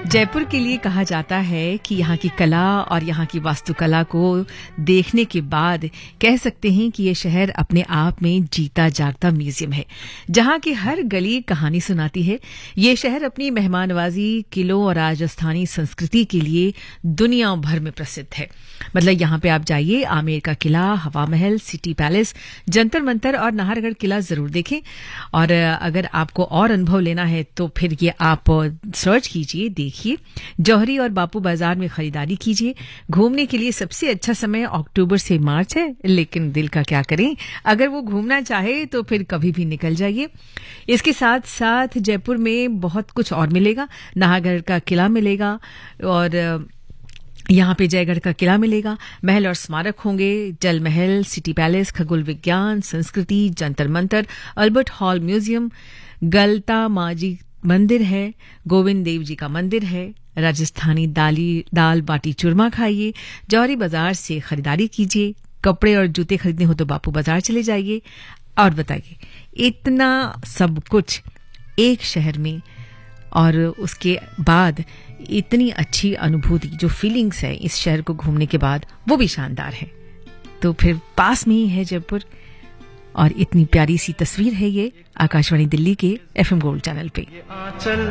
जयपुर के लिए कहा जाता है कि यहाँ की कला और यहाँ की वास्तुकला को देखने के बाद कह सकते हैं कि ये शहर अपने आप में जीता जागता म्यूजियम है, जहाँ की हर गली कहानी सुनाती है। ये शहर अपनी मेहमानवाजी, किलों और राजस्थानी संस्कृति के लिए दुनिया भर में प्रसिद्ध है। मतलब यहाँ पे आप जाइए, आमेर का किला, हवा महल, सिटी पैलेस, जंतर मंतर और नाहरगढ़ किला जरूर देखें। और अगर आपको और अनुभव लेना है तो फिर ये आप सर्च कीजिए, देखिए, जौहरी और बापू बाजार में खरीदारी कीजिए। घूमने के लिए सबसे अच्छा समय अक्टूबर से मार्च है, लेकिन दिल का क्या करें, अगर वो घूमना चाहे तो फिर कभी भी निकल जाइए। इसके साथ साथ जयपुर में बहुत कुछ और मिलेगा। नाहरगढ़ का किला मिलेगा और यहाँ पे जयगढ़ का किला मिलेगा। महल और स्मारक होंगे, जल महल, सिटी पैलेस, खगोल विज्ञान, संस्कृति, Jantar Mantar, Albert hall museum, गलता माजी मंदिर है, गोविंद देव जी का मंदिर है, राजस्थानी दाल बाटी चूरमा खाइए, जौहरी बाजार से खरीदारी कीजिए। कपड़े और जूते खरीदने हो तो बापू बाजार चले जाइए। और बताइए, इतना सब कुछ एक शहर में, और उसके बाद इतनी अच्छी अनुभूति, जो फीलिंग्स है इस शहर को घूमने के बाद, वो भी शानदार है। तो फिर पास में ही है जयपुर, और इतनी प्यारी सी तस्वीर है ये आकाशवाणी दिल्ली के FM गोल्ड चैनल पे।